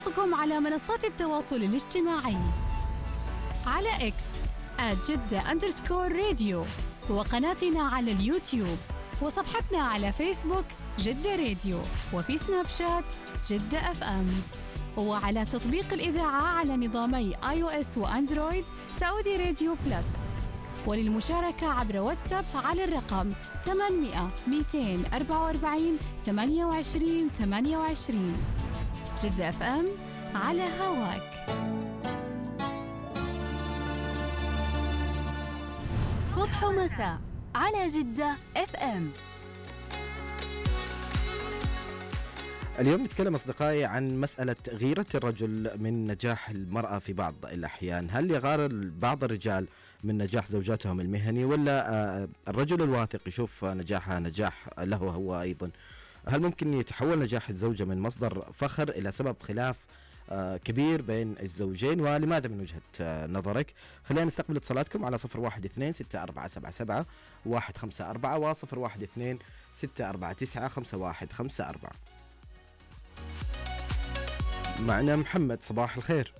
نلقاكم على منصات التواصل الاجتماعي على إكس @جدة_راديو، وقناتنا على اليوتيوب، وصفحتنا على فيسبوك جدة راديو، وفي سناب شات جدة FM، وعلى تطبيق الإذاعة على نظامي iOS وأندرويد سعودي راديو بلس. وللمشاركة عبر واتساب على الرقم 800 244 28 28. جدة FM على هواك. صبح ومساء على جدة FM. اليوم نتكلم أصدقائي عن مسألة غيرة الرجل من نجاح المرأة في بعض الأحيان. هل يغار بعض الرجال من نجاح زوجاتهم المهني، ولا الرجل الواثق يشوف نجاحها نجاح له هو أيضا؟ هل ممكن يتحول نجاح الزوجة من مصدر فخر إلى سبب خلاف كبير بين الزوجين، ولماذا من وجهة نظرك؟ خلينا نستقبل اتصالاتكم على 012-6477-154 و012-649-5154. معنا محمد. صباح الخير.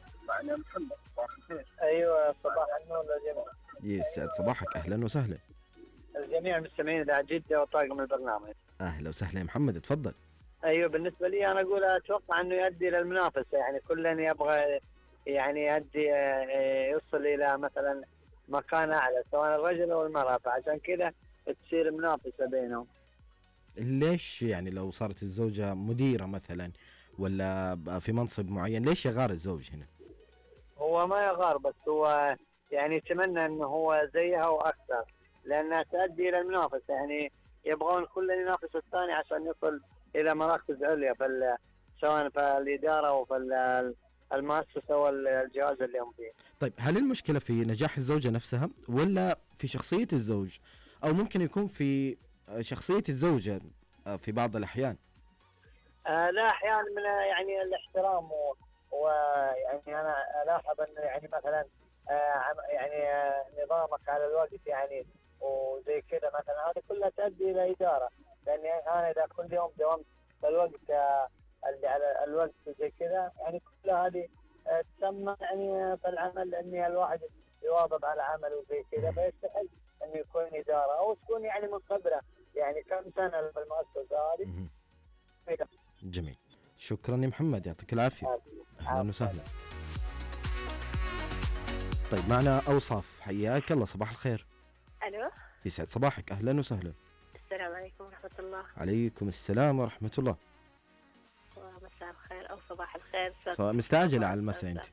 ايوه صباح النور للجميع. يسعد صباحك، اهلا وسهلا. الجميع المستمعين الى جده وطاقم البرنامج. اهلا وسهلا يا محمد، اتفضل. ايوه بالنسبه لي انا اقول اتوقع انه يؤدي الى المنافسه، يعني كل يبغى يعني يؤدي يوصل الى مثلا مكان اعلى سواء الرجل او المراه، فعشان كذا تصير منافسه بينهم. ليش يعني لو صارت الزوجه مديره مثلا ولا في منصب معين، ليش يغار الزوج هنا؟ هو ما يغار، بس هو يعني يتمنى انه هو زيها واكثر، لانها تؤدي الى المنافسه، يعني يبغون كل ينافس الثاني عشان يصل الى مراكز عليا سواء في الاداره او في المؤسسه والجهاز اللي هم فيه. طيب، هل المشكله في نجاح الزوجه نفسها ولا في شخصيه الزوج، او ممكن يكون في شخصيه الزوجه في بعض الاحيان؟ لا، احيانا من يعني الاحترام ويعني انا الاحظ انه يعني مثلا يعني نظامك على الوقت يعني وزي كذا مثلا، هذه كلها تؤدي الى اداره، لاني انا اذا كل يوم داومت الوقت اللي على الوقت زي كذا، يعني كلها هذه تسمى يعني في العمل اني الواحد يواظب على عمله زي كذا، فيستحق انه يكون اداره او تكون يعني من خبره، يعني كم سنه في المؤسسه هذه. جميل، شكرا يا محمد، يعطيك العافيه. اهلا وسهلا. طيب، معنا اوصاف. حياك الله، صباح الخير. الو، يسعد صباحك، اهلا وسهلا. السلام عليكم ورحمه الله. عليكم السلام ورحمه الله. مساء الخير او صباح الخير. مستعجله على المساء انت.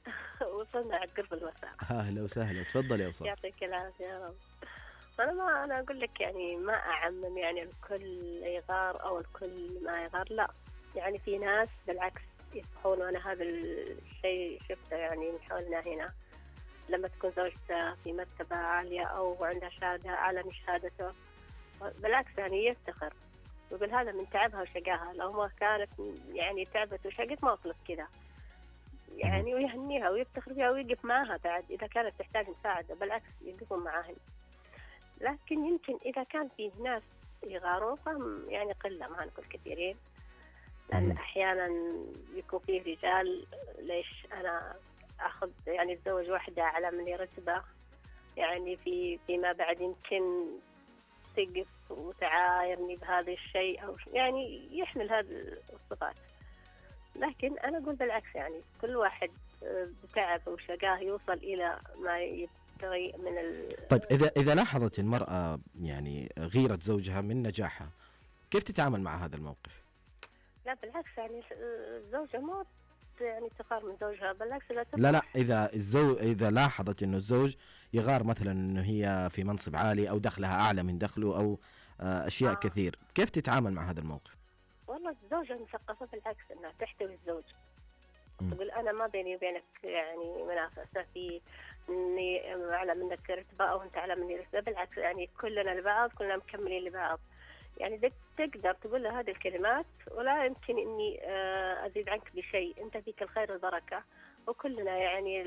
وصلنا على قرب المساء. اهلا وسهلا، تفضل يا اوصاف. يعطيك العافيه يا رب. انا اقول لك يعني ما اعمم يعني الكل يغار او الكل ما يغار، لا، يعني في ناس بالعكس يفرحون، وانا هذا الشيء شفته يعني من حولنا هنا، لما تكون زوجته في مرتبة عالية أو عندها شهادة أعلى من شهادته، بالعكس يعني يفتخر ويقول هذا من تعبها وشقاها، لو ما كانت يعني تعبت وشقت ما وصلت كذا يعني، ويهنيها ويفتخر فيها ويقف معها بعد إذا كانت تحتاج مساعدة، بالعكس يقفون معاهن. لكن يمكن إذا كان فيه ناس يغارون فهم يعني قلة، ما نقول كثيرين، لأن أحيانا يكون فيه رجال ليش أنا أخذ يعني أتزوج واحدة أعلى مني رتبة، يعني فيما بعد يمكن تقف وتعايرني بهذا الشيء أو يعني يحمل هذه الصفات. لكن أنا أقول بالعكس، يعني كل واحد بتعب وشقاه يوصل إلى ما يبتغي من طيب، إذا لاحظت المرأة يعني غيرة زوجها من نجاحها، كيف تتعامل مع هذا الموقف؟ لا بالعكس، يعني الزوجة ما يعني تغار من زوجها، بالعكس لا إذا لاحظت إنه الزوج يغار مثلا إنه هي في منصب عالي أو دخلها أعلى من دخله أو أشياء كثير، كيف تتعامل مع هذا الموقف؟ والله الزوجة مثقفة بالعكس إنها تحتوي الزوج، تقول أنا ما بيني وبينك يعني منافسة في إني أعلى منك رتبة أو أنت أعلى مني رتبة، بالعكس يعني كلنا لبعض، كلنا مكملين لبعض، يعني تقدر تقول له هذه الكلمات، ولا يمكن إني أزيد عنك بشيء، أنت فيك الخير والبركة، وكلنا يعني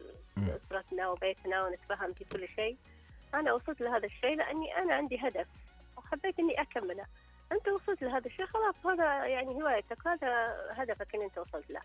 أسرتنا وبيتنا ونتفهم في كل شيء. أنا وصلت لهذا الشيء لأني أنا عندي هدف وحبيت إني أكمله، أنت وصلت لهذا الشيء خلاص، هذا يعني هوايتك، هذا هدفك إن أنت وصلت له.